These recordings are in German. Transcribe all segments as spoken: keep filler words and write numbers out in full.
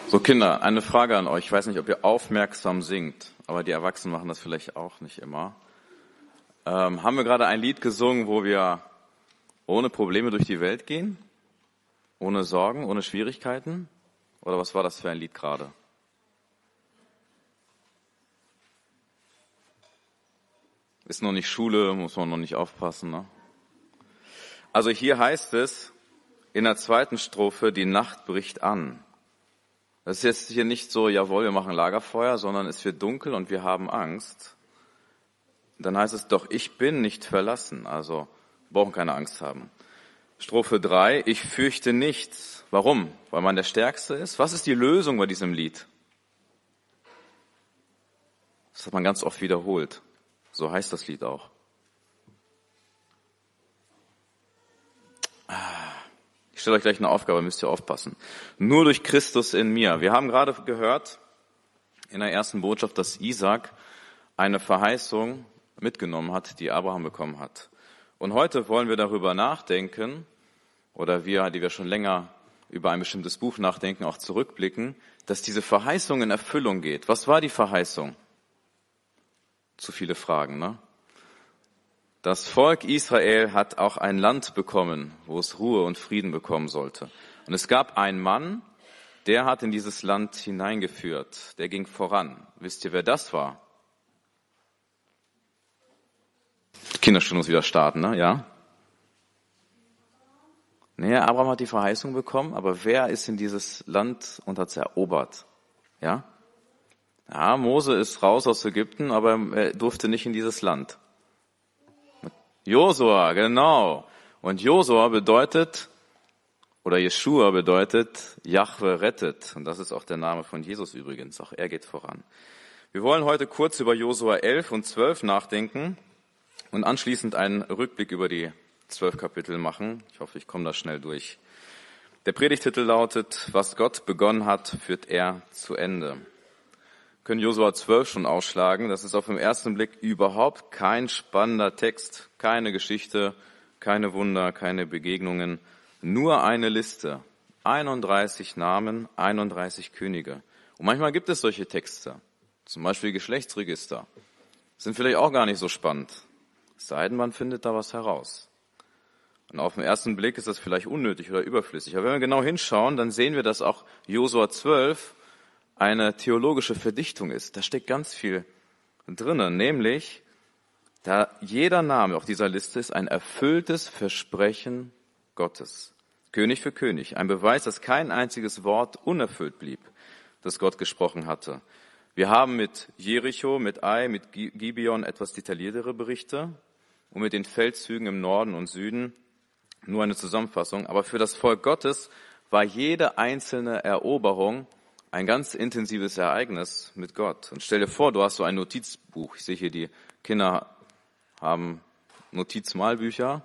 So Kinder, eine Frage an euch. Ich weiß nicht, ob ihr aufmerksam singt, aber die Erwachsenen machen das vielleicht auch nicht immer. Ähm, haben wir gerade ein Lied gesungen, wo wir ohne Probleme durch die Welt gehen? Ohne Sorgen, ohne Schwierigkeiten? Oder was war das für ein Lied gerade? Ist noch nicht Schule, muss man noch nicht aufpassen, ne? Also hier heißt es in der zweiten Strophe, die Nacht bricht an. Das ist jetzt hier nicht so, jawohl, wir machen Lagerfeuer, sondern es wird dunkel und wir haben Angst. Dann heißt es doch, ich bin nicht verlassen, also wir brauchen keine Angst haben. Strophe drei, ich fürchte nichts. Warum? Weil man der Stärkste ist? Was ist die Lösung bei diesem Lied? Das hat man ganz oft wiederholt. So heißt das Lied auch. Ich stelle euch gleich eine Aufgabe, müsst ihr aufpassen. Nur durch Christus in mir. Wir haben gerade gehört in der ersten Botschaft, dass Isaac eine Verheißung mitgenommen hat, die Abraham bekommen hat. Und heute wollen wir darüber nachdenken, oder wir, die wir schon länger über ein bestimmtes Buch nachdenken, auch zurückblicken, dass diese Verheißung in Erfüllung geht. Was war die Verheißung? Zu viele Fragen, ne? Das Volk Israel hat auch ein Land bekommen, wo es Ruhe und Frieden bekommen sollte. Und es gab einen Mann, der hat in dieses Land hineingeführt, der ging voran. Wisst ihr, wer das war? Die Kinderstunde muss wieder starten, ne? Ja? Nee, Abraham hat die Verheißung bekommen, aber wer ist in dieses Land und hat es erobert? Ja? Ja, Mose ist raus aus Ägypten, aber er durfte nicht in dieses Land. Josua, genau. Und Josua bedeutet, oder Jeschua bedeutet, Jahwe rettet. Und das ist auch der Name von Jesus übrigens. Auch er geht voran. Wir wollen heute kurz über Josua elf und zwölf nachdenken und anschließend einen Rückblick über die zwölf Kapitel machen. Ich hoffe, ich komme da schnell durch. Der Predigtitel lautet, was Gott begonnen hat, führt er zu Ende. Wir können Josua zwölf schon ausschlagen. Das ist auf den ersten Blick überhaupt kein spannender Text, keine Geschichte, keine Wunder, keine Begegnungen, nur eine Liste. einunddreißig Namen, einunddreißig Könige. Und manchmal gibt es solche Texte, zum Beispiel Geschlechtsregister. Sind vielleicht auch gar nicht so spannend, es sei denn, man findet da was heraus. Und auf den ersten Blick ist das vielleicht unnötig oder überflüssig. Aber wenn wir genau hinschauen, dann sehen wir, dass auch Josua zwölf eine theologische Verdichtung ist. Da steckt ganz viel drinnen, nämlich, da jeder Name auf dieser Liste ist ein erfülltes Versprechen Gottes. König für König. Ein Beweis, dass kein einziges Wort unerfüllt blieb, das Gott gesprochen hatte. Wir haben mit Jericho, mit Ai, mit Gibeon etwas detailliertere Berichte und mit den Feldzügen im Norden und Süden nur eine Zusammenfassung. Aber für das Volk Gottes war jede einzelne Eroberung ein ganz intensives Ereignis mit Gott. Und stell dir vor, du hast so ein Notizbuch. Ich sehe hier, die Kinder haben Notizmalbücher.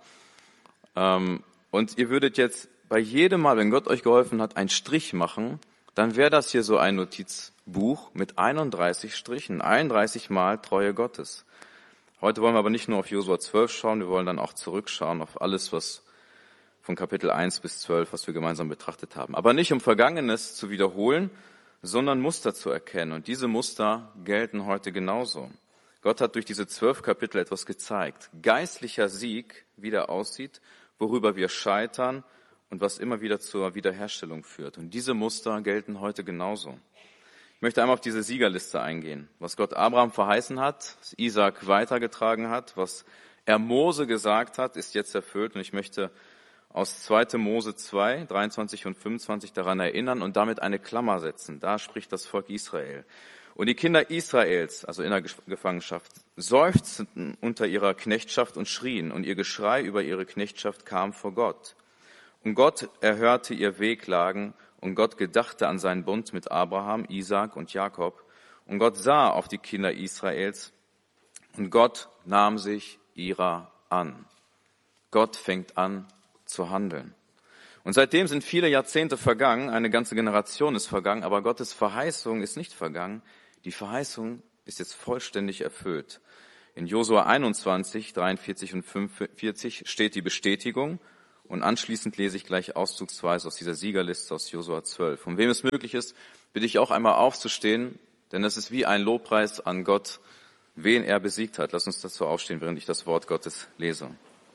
Und ihr würdet jetzt bei jedem Mal, wenn Gott euch geholfen hat, einen Strich machen, dann wäre das hier so ein Notizbuch mit einunddreißig Strichen, einunddreißig Mal Treue Gottes. Heute wollen wir aber nicht nur auf Josua zwölf schauen, wir wollen dann auch zurückschauen auf alles, was von Kapitel eins bis zwölf, was wir gemeinsam betrachtet haben. Aber nicht um Vergangenes zu wiederholen, sondern Muster zu erkennen. Und diese Muster gelten heute genauso. Gott hat durch diese zwölf Kapitel etwas gezeigt. Geistlicher Sieg, wie der aussieht, worüber wir scheitern und was immer wieder zur Wiederherstellung führt. Und diese Muster gelten heute genauso. Ich möchte einmal auf diese Siegerliste eingehen. Was Gott Abraham verheißen hat, was Isaac weitergetragen hat, was er Mose gesagt hat, ist jetzt erfüllt. Und ich möchte aus zweiter Mose zwei, dreiundzwanzig und fünfundzwanzig daran erinnern und damit eine Klammer setzen. Da spricht das Volk Israel. Und die Kinder Israels, also in der Gefangenschaft, seufzten unter ihrer Knechtschaft und schrien. Und ihr Geschrei über ihre Knechtschaft kam vor Gott. Und Gott erhörte ihr Wehklagen. Und Gott gedachte an seinen Bund mit Abraham, Isaak und Jakob. Und Gott sah auf die Kinder Israels. Und Gott nahm sich ihrer an. Gott fängt an zu handeln. Und seitdem sind viele Jahrzehnte vergangen, eine ganze Generation ist vergangen, aber Gottes Verheißung ist nicht vergangen. Die Verheißung ist jetzt vollständig erfüllt. In Josua einundzwanzig, dreiundvierzig und fünfundvierzig steht die Bestätigung Und anschließend lese ich gleich auszugsweise aus dieser Siegerliste aus Josua zwölf. Und wem es möglich ist, bitte ich auch einmal aufzustehen, denn es ist wie ein Lobpreis an Gott, wen er besiegt hat. Lass uns dazu aufstehen, während ich das Wort Gottes lese.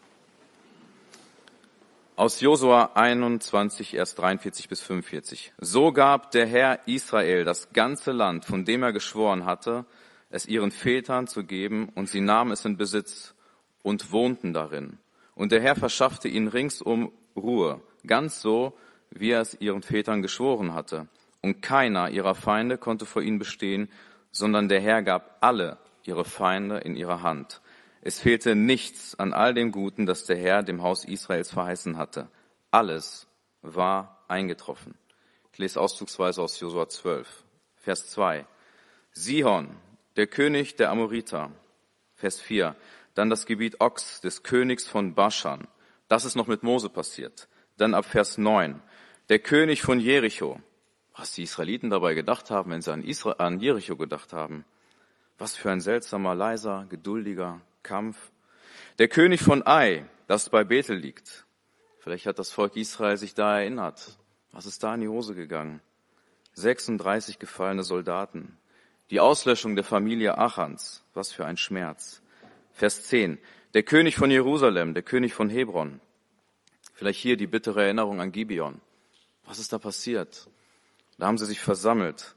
Aus Josua einundzwanzig, Vers dreiundvierzig bis fünfundvierzig. So gab der Herr Israel das ganze Land, von dem er geschworen hatte, es ihren Vätern zu geben, und sie nahmen es in Besitz und wohnten darin. Und der Herr verschaffte ihnen ringsum Ruhe, ganz so, wie er es ihren Vätern geschworen hatte. Und keiner ihrer Feinde konnte vor ihnen bestehen, sondern der Herr gab alle ihre Feinde in ihre Hand. Es fehlte nichts an all dem Guten, das der Herr dem Haus Israels verheißen hatte. Alles war eingetroffen. Ich lese auszugsweise aus Josua zwölf, Vers zwei. Sihon, der König der Amoriter, Vers vier. Dann das Gebiet Ogs, des Königs von Baschan. Das ist noch mit Mose passiert. Dann ab Vers neun. Der König von Jericho. Was die Israeliten dabei gedacht haben, wenn sie an, Israel, an Jericho gedacht haben. Was für ein seltsamer, leiser, geduldiger Kampf. Der König von Ai, das bei Bethel liegt. Vielleicht hat das Volk Israel sich da erinnert. Was ist da in die Hose gegangen? sechsunddreißig gefallene Soldaten. Die Auslöschung der Familie Achans. Was für ein Schmerz. Vers zehn. Der König von Jerusalem, der König von Hebron. Vielleicht hier die bittere Erinnerung an Gibeon. Was ist da passiert? Da haben sie sich versammelt.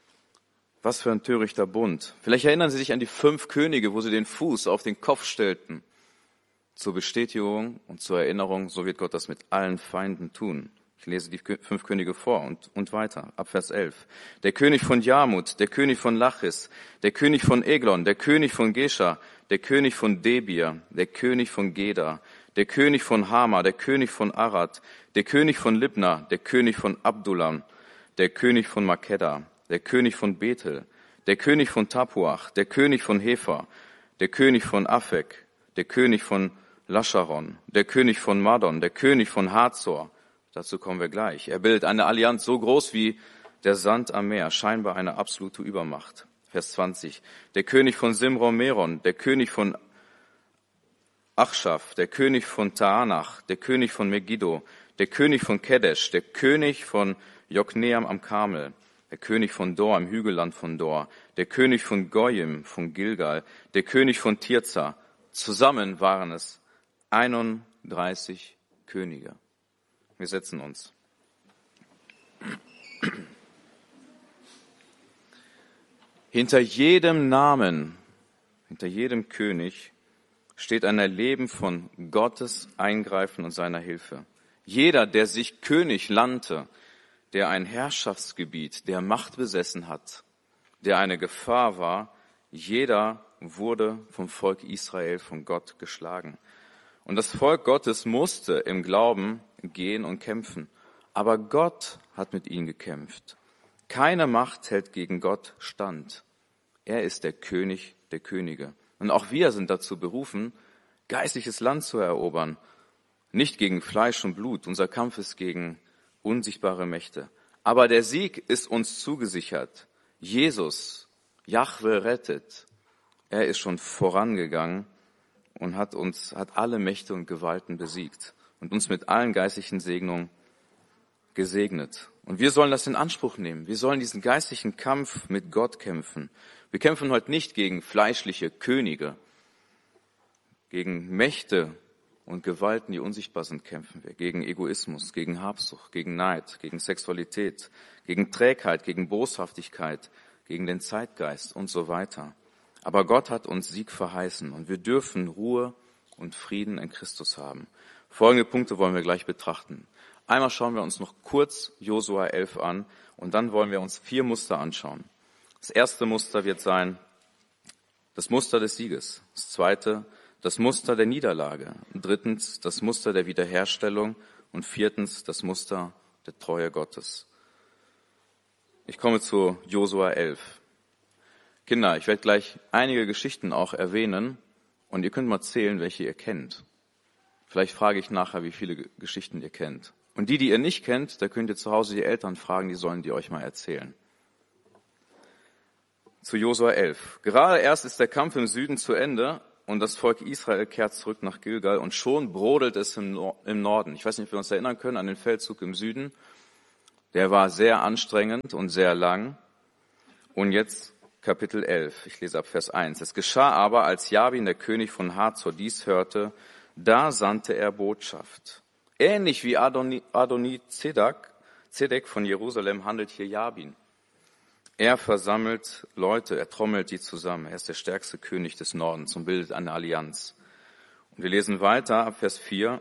Was für ein törichter Bund. Vielleicht erinnern Sie sich an die fünf Könige, wo sie den Fuß auf den Kopf stellten. Zur Bestätigung und zur Erinnerung, so wird Gott das mit allen Feinden tun. Ich lese die fünf Könige vor und, und weiter, ab Vers elf. Der König von Jarmut, der König von Lachis, der König von Eglon, der König von Gescher, der König von Debir, der König von Geda, der König von Hama, der König von Arad, der König von Libna, der König von Abdullam, der König von Makeda, der König von Bethel, der König von Tapuach, der König von Hefer, der König von Afek, der König von Lascharon, der König von Madon, der König von Hazor. Dazu kommen wir gleich. Er bildet eine Allianz so groß wie der Sand am Meer, scheinbar eine absolute Übermacht. Vers zwanzig. Der König von Simron Meron, der König von Achschaf, der König von Taanach, der König von Megiddo, der König von Kedesh, der König von Jokneam am Karmel, der König von Dor im Hügelland von Dor, der König von Goyim von Gilgal, der König von Tirza. Zusammen waren es einunddreißig Könige. Wir setzen uns. Hinter jedem Namen, hinter jedem König steht ein Erleben von Gottes Eingreifen und seiner Hilfe. Jeder, der sich König nannte, der ein Herrschaftsgebiet, der Macht besessen hat, der eine Gefahr war, jeder wurde vom Volk Israel von Gott geschlagen. Und das Volk Gottes musste im Glauben gehen und kämpfen. Aber Gott hat mit ihnen gekämpft. Keine Macht hält gegen Gott stand. Er ist der König der Könige. Und auch wir sind dazu berufen, geistliches Land zu erobern. Nicht gegen Fleisch und Blut. Unser Kampf ist gegen unsichtbare Mächte. Aber der Sieg ist uns zugesichert. Jesus, Jahwe rettet. Er ist schon vorangegangen und hat uns, hat alle Mächte und Gewalten besiegt und uns mit allen geistlichen Segnungen gesegnet. Und wir sollen das in Anspruch nehmen. Wir sollen diesen geistlichen Kampf mit Gott kämpfen. Wir kämpfen heute nicht gegen fleischliche Könige, gegen Mächte und Gewalten, die unsichtbar sind, kämpfen wir. Gegen Egoismus, gegen Habsucht, gegen Neid, gegen Sexualität, gegen Trägheit, gegen Boshaftigkeit, gegen den Zeitgeist und so weiter. Aber Gott hat uns Sieg verheißen und wir dürfen Ruhe und Frieden in Christus haben. Folgende Punkte wollen wir gleich betrachten. Einmal schauen wir uns noch kurz Josua elf an und dann wollen wir uns vier Muster anschauen. Das erste Muster wird sein das Muster des Sieges. Das zweite das Muster der Niederlage. Drittens das Muster der Wiederherstellung und viertens das Muster der Treue Gottes. Ich komme zu Josua elf. Kinder, ich werde gleich einige Geschichten auch erwähnen und ihr könnt mal zählen, welche ihr kennt. Vielleicht frage ich nachher, wie viele Geschichten ihr kennt. Und die, die ihr nicht kennt, da könnt ihr zu Hause die Eltern fragen, die sollen die euch mal erzählen. Zu Josua elf. Gerade erst ist der Kampf im Süden zu Ende, und das Volk Israel kehrt zurück nach Gilgal und schon brodelt es im, Nor- im Norden. Ich weiß nicht, ob wir uns erinnern können an den Feldzug im Süden. Der war sehr anstrengend und sehr lang. Und jetzt Kapitel elf, ich lese ab Vers eins. Es geschah aber, als Jabin, der König von Hazor, dies hörte, da sandte er Botschaft. Ähnlich wie Adoni, Adoni Zedek, Zedek von Jerusalem handelt hier Jabin. Er versammelt Leute, er trommelt die zusammen. Er ist der stärkste König des Nordens und bildet eine Allianz. Und wir lesen weiter ab Vers vier.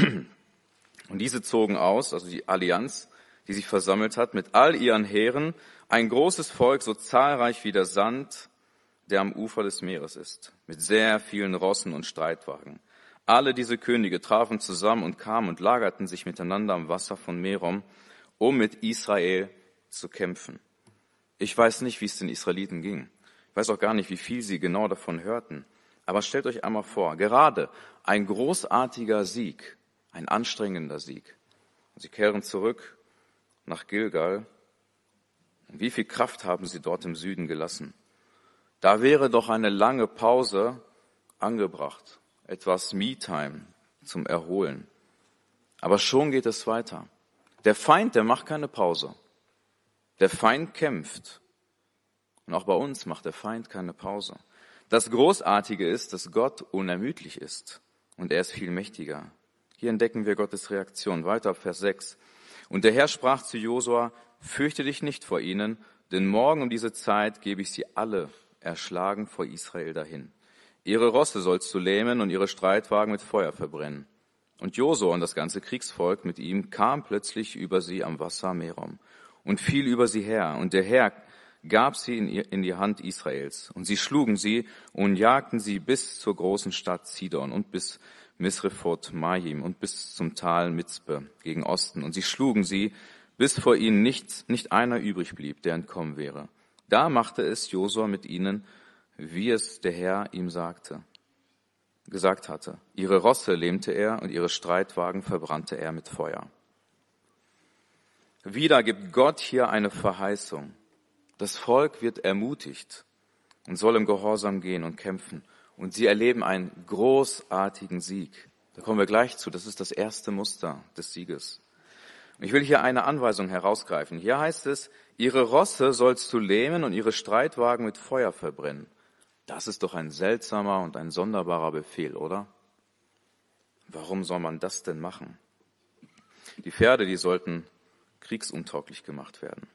Und diese zogen aus, also die Allianz, die sich versammelt hat, mit all ihren Heeren, ein großes Volk, so zahlreich wie der Sand, der am Ufer des Meeres ist, mit sehr vielen Rossen und Streitwagen. Alle diese Könige trafen zusammen und kamen und lagerten sich miteinander am Wasser von Merom, um mit Israel zu kämpfen. Ich weiß nicht, wie es den Israeliten ging. Ich weiß auch gar nicht, wie viel sie genau davon hörten. Aber stellt euch einmal vor, gerade ein großartiger Sieg, ein anstrengender Sieg. Sie kehren zurück nach Gilgal. Und wie viel Kraft haben sie dort im Süden gelassen? Da wäre doch eine lange Pause angebracht, etwas Me-Time zum Erholen. Aber schon geht es weiter. Der Feind, der macht keine Pause. Der Feind kämpft. Und auch bei uns macht der Feind keine Pause. Das Großartige ist, dass Gott unermüdlich ist. Und er ist viel mächtiger. Hier entdecken wir Gottes Reaktion. Weiter auf Vers sechs. Und der Herr sprach zu Josua, fürchte dich nicht vor ihnen, denn morgen um diese Zeit gebe ich sie alle erschlagen vor Israel dahin. Ihre Rosse sollst du lähmen und ihre Streitwagen mit Feuer verbrennen. Und Josua und das ganze Kriegsvolk mit ihm kam plötzlich über sie am Wasser Merom und fiel über sie her. Und der Herr gab sie in, ihr, in die Hand Israels. Und sie schlugen sie und jagten sie bis zur großen Stadt Sidon und bis Misrephoth Maim und bis zum Tal Mizpe gegen Osten. Und sie schlugen sie, bis vor ihnen nicht, nicht einer übrig blieb, der entkommen wäre. Da machte es Josua mit ihnen, wie es der Herr ihm sagte, gesagt hatte. Ihre Rosse lähmte er und ihre Streitwagen verbrannte er mit Feuer. Wieder gibt Gott hier eine Verheißung. Das Volk wird ermutigt und soll im Gehorsam gehen und kämpfen. Und sie erleben einen großartigen Sieg. Da kommen wir gleich zu. Das ist das erste Muster des Sieges. Und ich will hier eine Anweisung herausgreifen. Hier heißt es, ihre Rosse sollst du lähmen und ihre Streitwagen mit Feuer verbrennen. Das ist doch ein seltsamer und ein sonderbarer Befehl, oder? Warum soll man das denn machen? Die Pferde, die sollten kriegsuntauglich gemacht werden.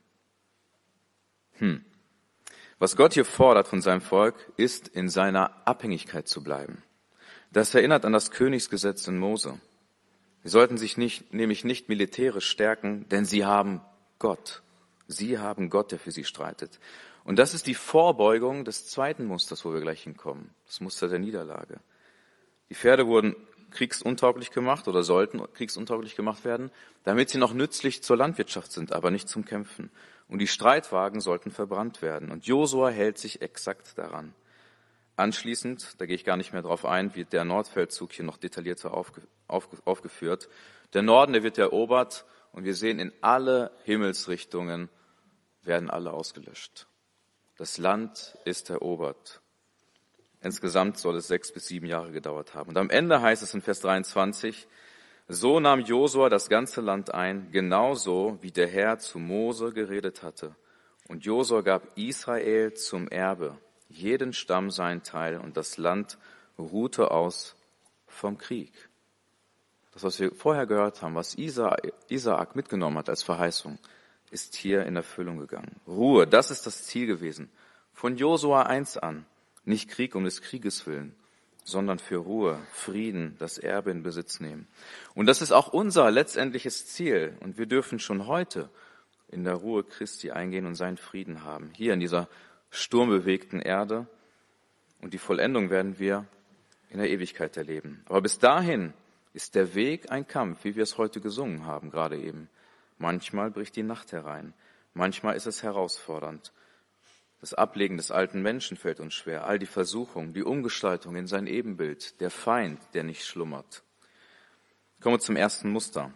Hm. Was Gott hier fordert von seinem Volk, ist, in seiner Abhängigkeit zu bleiben. Das erinnert an das Königsgesetz in Mose. Sie sollten sich nicht, nämlich nicht militärisch stärken, denn sie haben Gott. Sie haben Gott, der für sie streitet. Und das ist die Vorbeugung des zweiten Musters, wo wir gleich hinkommen. Das Muster der Niederlage. Die Pferde wurden kriegsuntauglich gemacht oder sollten kriegsuntauglich gemacht werden, damit sie noch nützlich zur Landwirtschaft sind, aber nicht zum Kämpfen. Und die Streitwagen sollten verbrannt werden. Und Josua hält sich exakt daran. Anschließend, da gehe ich gar nicht mehr drauf ein, wird der Nordfeldzug hier noch detaillierter aufge, auf, aufgeführt. Der Norden, der wird erobert und wir sehen, in alle Himmelsrichtungen werden alle ausgelöscht. Das Land ist erobert. Insgesamt soll es sechs bis sieben Jahre gedauert haben. Und am Ende heißt es in Vers dreiundzwanzig, so nahm Josua das ganze Land ein, genauso wie der Herr zu Mose geredet hatte. Und Josua gab Israel zum Erbe, jeden Stamm sein Teil, und das Land ruhte aus vom Krieg. Das, was wir vorher gehört haben, was Isaak mitgenommen hat als Verheißung, ist hier in Erfüllung gegangen. Ruhe, das ist das Ziel gewesen. Von Josua eins an, nicht Krieg um des Krieges willen, sondern für Ruhe, Frieden, das Erbe in Besitz nehmen. Und das ist auch unser letztendliches Ziel. Und wir dürfen schon heute in der Ruhe Christi eingehen und seinen Frieden haben. Hier in dieser sturmbewegten Erde. Und die Vollendung werden wir in der Ewigkeit erleben. Aber bis dahin ist der Weg ein Kampf, wie wir es heute gesungen haben, gerade eben. Manchmal bricht die Nacht herein. Manchmal ist es herausfordernd. Das Ablegen des alten Menschen fällt uns schwer. All die Versuchungen, die Umgestaltung in sein Ebenbild, der Feind, der nicht schlummert. Kommen wir zum ersten Muster.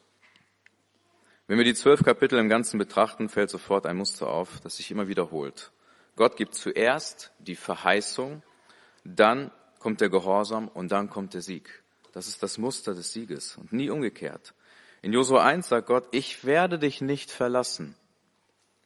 Wenn wir die zwölf Kapitel im Ganzen betrachten, fällt sofort ein Muster auf, das sich immer wiederholt. Gott gibt zuerst die Verheißung, dann kommt der Gehorsam und dann kommt der Sieg. Das ist das Muster des Sieges und nie umgekehrt. In Josua eins sagt Gott, ich werde dich nicht verlassen